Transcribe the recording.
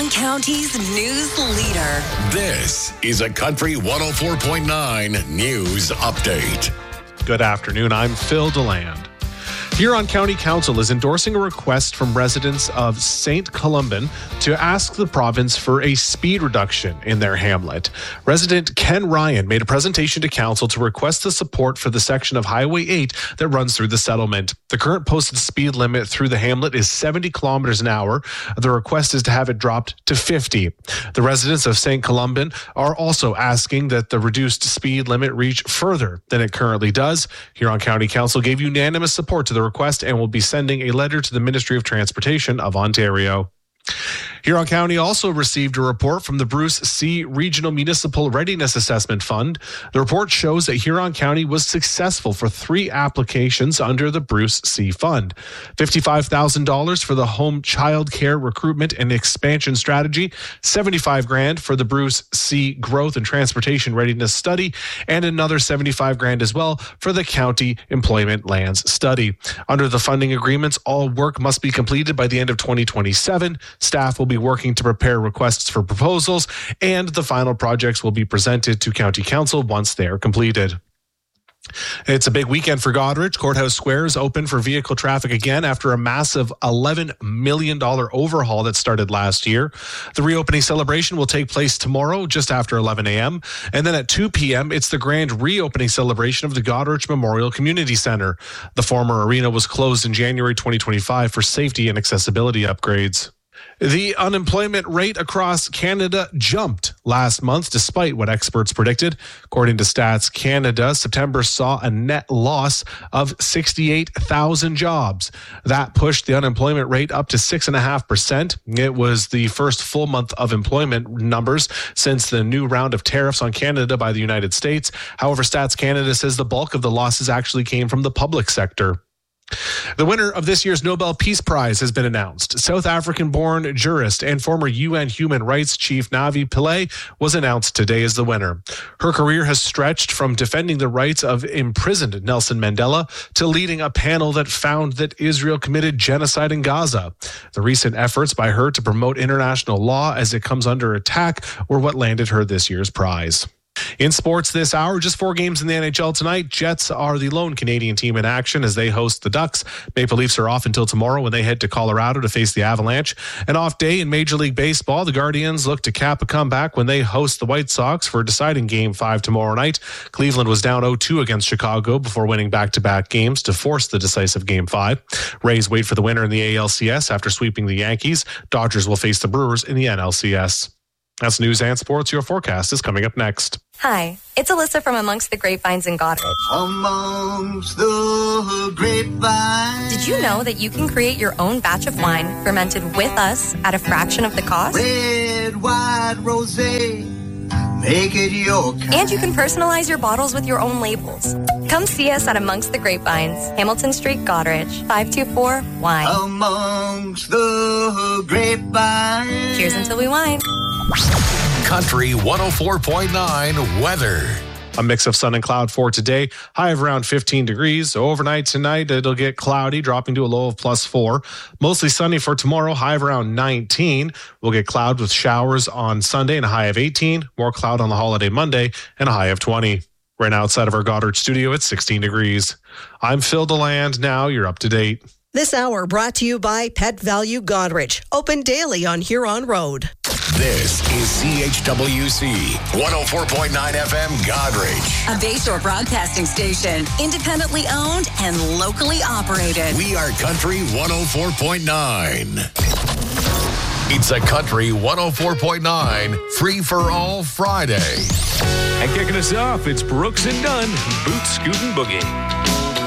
Huron County's news leader. This is a Country 104.9 News Update. Good afternoon. I'm Phil DeLand. Huron County Council is endorsing a request from residents of St. Columban to ask the province for a speed reduction in their hamlet. Resident Ken Ryan made a presentation to council to request the support for the section of Highway 8 that runs through the settlement. The current posted speed limit through the hamlet is 70 kilometers an hour. The request is to have it dropped to 50. The residents of St. Columban are also asking that the reduced speed limit reach further than it currently does. Huron County Council gave unanimous support to the request and will be sending a letter to the Ministry of Transportation of Ontario. Huron County also received a report from the Bruce C. Regional Municipal Readiness Assessment Fund. The report shows that Huron County was successful for 3 applications under the Bruce C. Fund. $55,000 for the home child care recruitment and expansion strategy, $75,000 for the Bruce C. Growth and Transportation Readiness Study, and another $75,000 as well for the County Employment Lands Study. Under the funding agreements, all work must be completed by the end of 2027. Staff will be working to prepare requests for proposals, and the final projects will be presented to County Council once they are completed. It's a big weekend for Goderich. Courthouse Square is open for vehicle traffic again after a massive $11 million overhaul that started last year. The reopening celebration will take place tomorrow just after 11 a.m. And then at 2 p.m., it's the grand reopening celebration of the Goderich Memorial Community Center. The former arena was closed in January 2025 for safety and accessibility upgrades. The unemployment rate across Canada jumped last month, despite what experts predicted. According to Stats Canada, September saw a net loss of 68,000 jobs. That pushed the unemployment rate up to 6.5%. It was the first full month of employment numbers since the new round of tariffs on Canada by the United States. However, Stats Canada says the bulk of the losses actually came from the public sector. The winner of this year's Nobel Peace Prize has been announced. South African-born jurist and former UN Human Rights Chief Navi Pillay was announced today as the winner. Her career has stretched from defending the rights of imprisoned Nelson Mandela to leading a panel that found that Israel committed genocide in Gaza. The recent efforts by her to promote international law as it comes under attack were what landed her this year's prize. In sports this hour, just 4 games in the NHL tonight. Jets are the lone Canadian team in action as they host the Ducks. Maple Leafs are off until tomorrow when they head to Colorado to face the Avalanche. An off day in Major League Baseball. The Guardians look to cap a comeback when they host the White Sox for a deciding Game 5 tomorrow night. Cleveland was down 0-2 against Chicago before winning back-to-back games to force the decisive Game 5. Rays wait for the winner in the ALCS after sweeping the Yankees. Dodgers will face the Brewers in the NLCS. That's news and sports. Your forecast is coming up next. Hi, it's Alyssa from Amongst the Grapevines in Goderich. Amongst the grapevines. Did you know that you can create your own batch of wine fermented with us at a fraction of the cost? Red, white, rosé, make it your kind. And you can personalize your bottles with your own labels. Come see us at Amongst the Grapevines, Hamilton Street, Goderich, 524-WINE. Amongst the grapevines. Cheers until we wine. Country 104.9 weather. A mix of sun and cloud for today. High of around 15 degrees. Overnight tonight, it'll get cloudy, dropping to a low of +4. Mostly sunny for tomorrow, high of around 19. We'll get cloud with showers on Sunday and a high of 18. More cloud on the holiday Monday and a high of 20. Right now outside of our Goderich studio, it's 16 degrees. I'm Phil DeLand. Now you're up to date. This hour brought to you by Pet Value Goderich. Open daily on Huron Road. This is CHWC 104.9 FM Goderich. A Bayshore broadcasting station, independently owned and locally operated. We are Country 104.9. It's a Country 104.9 Free-for-All Friday. And kicking us off, it's Brooks and Dunn, Boot Scootin' Boogie.